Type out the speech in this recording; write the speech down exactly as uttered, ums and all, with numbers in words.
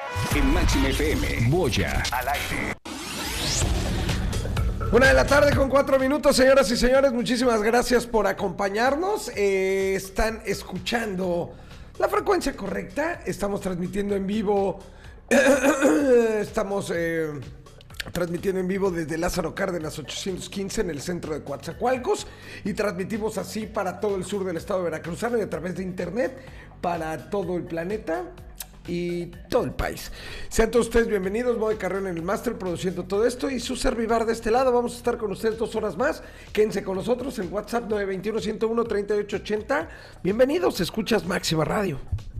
En Máxima F M, Boya al aire. Una de la tarde con cuatro minutos, señoras y señores, muchísimas gracias por acompañarnos. Eh, están escuchando la frecuencia correcta, estamos transmitiendo en vivo, estamos eh, transmitiendo en vivo desde Lázaro Cárdenas ochocientos quince en el centro de Coatzacoalcos y transmitimos así para todo el sur del estado de veracruzano y a través de internet para todo el planeta y todo el país. Sean todos ustedes bienvenidos, Moy Carreón en el máster produciendo todo esto y su servivar de este lado. Vamos a estar con ustedes dos horas más. Quédense con nosotros en WhatsApp nueve dos uno, uno uno, tres ocho ocho cero. Bienvenidos, escuchas Máxima Radio.